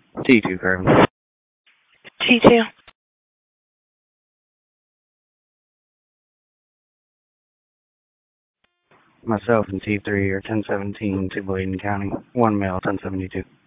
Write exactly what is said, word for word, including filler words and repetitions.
T two, Craven. T two. Myself and T three are ten seventeen to Bladen County. One male, ten seventy-two.